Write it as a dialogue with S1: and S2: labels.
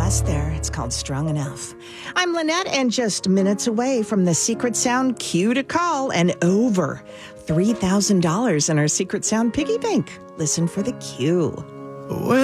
S1: last there. It's called Strong Enough. I'm Lynette, and just minutes away from the Secret Sound cue to call and over $3,000 in our Secret Sound piggy bank. Listen for the cue.